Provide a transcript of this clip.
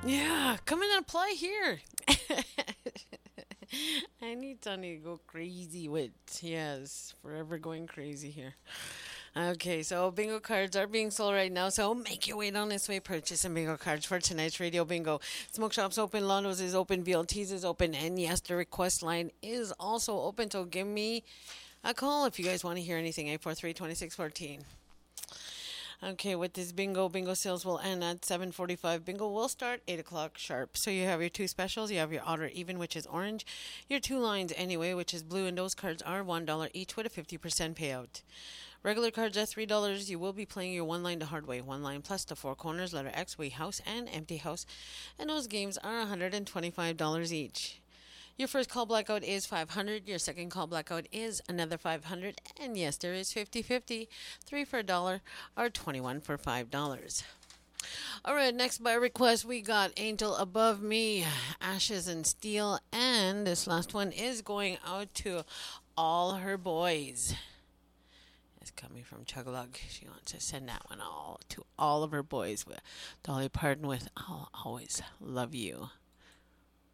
Yeah, come in and play here. I need Tony to go crazy with, yes, forever going crazy here. Okay, so bingo cards are being sold right now, so make your way down this way, purchase some bingo cards for tonight's radio bingo. Smoke shops open, Londo's is open, VLT's is open, and yes, the request line is also open, so give me a call if you guys want to hear anything, 843-2614. Okay, with this bingo sales will end at 7:45. Bingo will start 8 o'clock sharp. So you have your two specials. You have your odd or even, which is orange. Your two lines anyway, which is blue, and those cards are $1 each with a 50% payout. Regular cards are $3. You will be playing your one line the hard way. One line plus the four corners, letter X, way house, and empty house. And those games are $125 each. Your first call blackout is 500. Your second call blackout is another 500. And yes, there is 50-50. 3 for a dollar or 21 for $5. All right, next by request, we got Angel Above Me, Ashes and Steel. And this last one is going out to all her boys. It's coming from Chugalug. She wants to send that one all to all of her boys with Dolly Parton with I'll Always Love You.